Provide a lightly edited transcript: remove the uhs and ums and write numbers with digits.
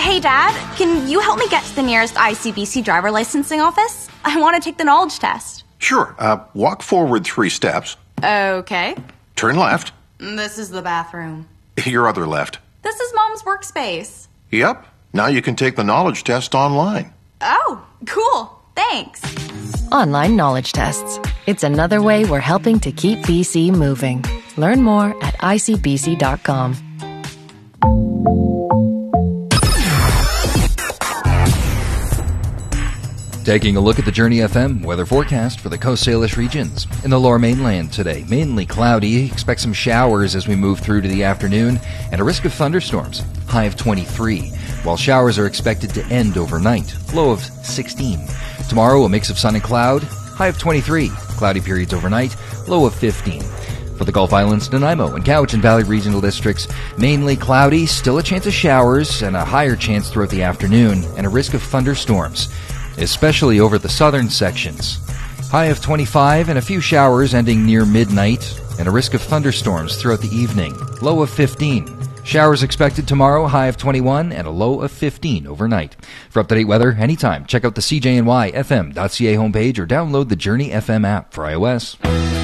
Hey, Dad, can you help me get to the nearest ICBC driver licensing office? I want to take the knowledge test. Sure. Walk forward 3 steps. Okay. Turn left. This is the bathroom. Your other left. This is Mom's workspace. Yep. Now you can take the knowledge test online. Oh, cool. Thanks. Online knowledge tests. It's another way we're helping to keep BC moving. Learn more at icbc.com. Taking a look at the Journey FM weather forecast for the Coast Salish regions. In the lower mainland today, mainly cloudy. Expect some showers as we move through to the afternoon and a risk of thunderstorms. High of 23, while showers are expected to end overnight. Low of 16. Tomorrow, a mix of sun and cloud. High of 23. Cloudy periods overnight. Low of 15. For the Gulf Islands, Nanaimo and Cowichan Valley regional districts, mainly cloudy. Still a chance of showers and a higher chance throughout the afternoon and a risk of thunderstorms, especially over the southern sections. High of 25 and a few showers ending near midnight and a risk of thunderstorms throughout the evening. Low of 15. Showers expected tomorrow, high of 21 and a low of 15 overnight. For up-to-date weather anytime, check out the CJNYFM.ca homepage or download the Journey FM app for iOS.